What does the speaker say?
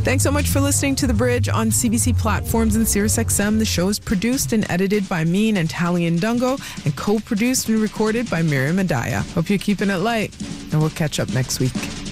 Thanks so much for listening to The Bridge on CBC platforms and SiriusXM. The show is produced and edited by me, Natalie Ndungo, and co-produced and recorded by Miriam Adaya. Hope you're keeping it light, and we'll catch up next week.